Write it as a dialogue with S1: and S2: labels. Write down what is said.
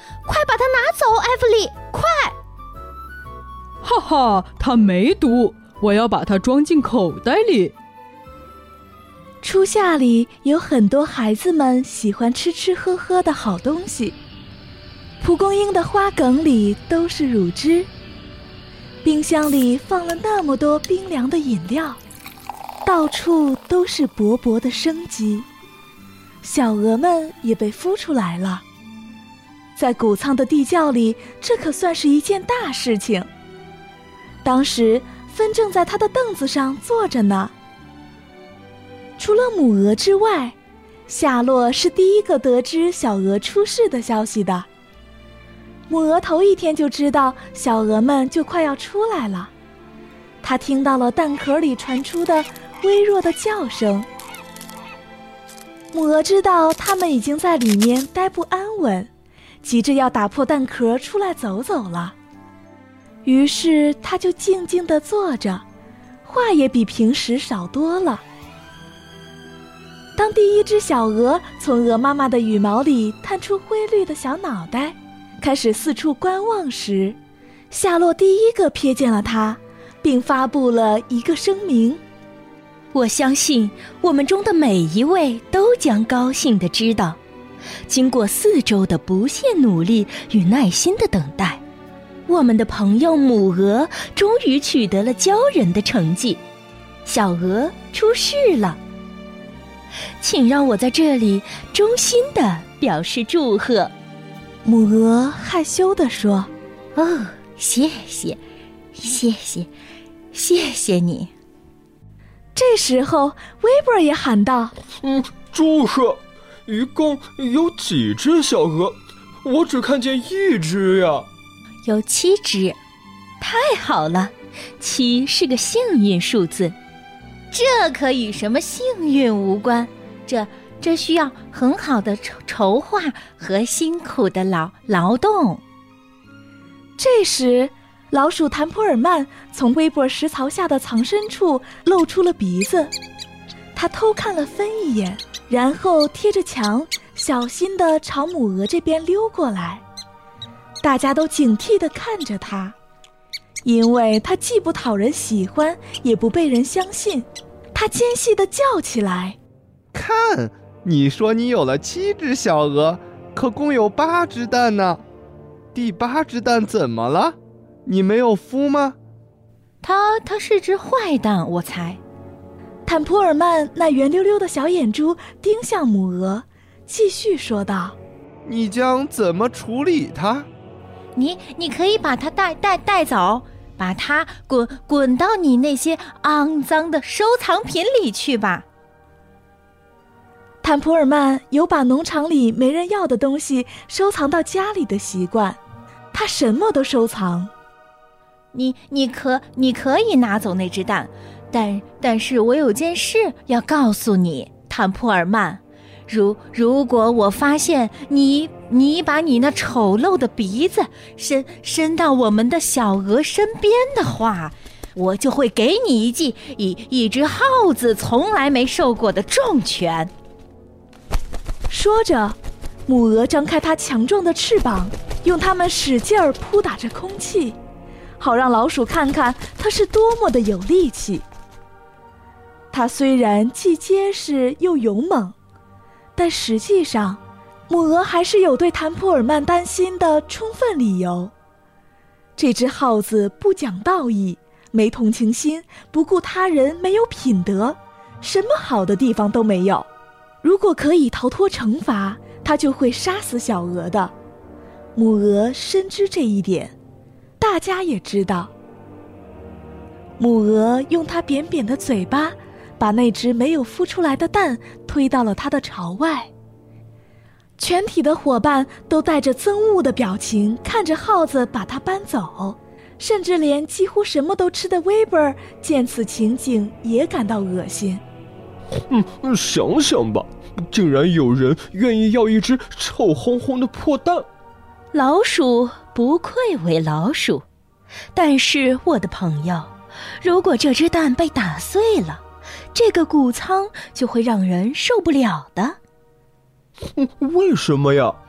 S1: 快把它拿走，艾弗里，快！
S2: 哈哈，它没毒，我要把它装进口袋里。
S3: 初夏里有很多孩子们喜欢吃吃喝喝的好东西，蒲公英的花梗里都是乳汁，冰箱里放了那么多冰凉的饮料，到处都是勃勃的生机。小鹅们也被孵出来了，在谷仓的地窖里，这可算是一件大事情。当时芬正在他的凳子上坐着呢。除了母鹅之外，夏洛是第一个得知小鹅出世的消息的。母鹅头一天就知道小鹅们就快要出来了，他听到了蛋壳里传出的微弱的叫声。母鹅知道它们已经在里面待不安稳，急着要打破蛋壳出来走走了。于是它就静静地坐着，话也比平时少多了。当第一只小鹅从鹅妈妈的羽毛里探出灰绿的小脑袋，开始四处观望时，夏洛第一个瞥见了它，并发布了一个声明：
S1: 我相信我们中的每一位都将高兴地知道，经过4周的不懈努力与耐心的等待，我们的朋友母鹅终于取得了骄人的成绩，小鹅出世了。请让我在这里衷心地表示祝贺。
S3: 母鹅害羞地说：
S1: 哦，谢谢你。
S3: 这时候威伯也喊道：
S4: 祝贺！一共有几只小鹅？我只看见1只呀。
S1: 有7只。太好了，7是个幸运数字。这可与什么幸运无关，这需要很好的筹划和辛苦的劳动。
S3: 这时老鼠谭普尔曼从威伯石槽下的藏身处露出了鼻子，他偷看了芬一眼，然后贴着墙小心地朝母鹅这边溜过来。大家都警惕地看着他，因为他既不讨人喜欢，也不被人相信。他尖细地叫起来：
S5: 看，你说你有了7只小鹅，可共有8只蛋呢。第8只蛋怎么了？你没有孵吗？
S1: 它是只坏蛋，我猜。
S3: 坦普尔曼那圆溜溜的小眼珠盯向母鹅，继续说道：
S5: 你将怎么处理它？
S1: 你可以把它带走，把它滚到你那些肮脏的收藏品里去吧。
S3: 坦普尔曼有把农场里没人要的东西收藏到家里的习惯，他什么都收藏。
S1: 你可以拿走那只蛋，但是我有件事要告诉你，坦普尔曼。如果我发现你把你那丑陋的鼻子伸到我们的小鹅身边的话，我就会给你一记一只耗子从来没受过的重拳。
S3: 说着，母鹅张开它强壮的翅膀，用它们使劲儿扑打着空气，好让老鼠看看它是多么的有力气。它虽然既结实又勇猛，但实际上母鹅还是有对谭普尔曼担心的充分理由。这只耗子不讲道义，没同情心，不顾他人，没有品德，什么好的地方都没有。如果可以逃脱惩罚，它就会杀死小鹅的。母鹅深知这一点，大家也知道。母鹅用它扁扁的嘴巴把那只没有孵出来的蛋推到了它的巢外。全体的伙伴都带着憎恶的表情看着耗子把它搬走，甚至连几乎什么都吃的威伯见此情景也感到恶心。
S4: 想想吧，竟然有人愿意要一只臭烘烘的破蛋。
S1: 老鼠不愧为老鼠，但是我的朋友，如果这只蛋被打碎了，这个谷仓就会让人受不了的。
S4: 为什么呀？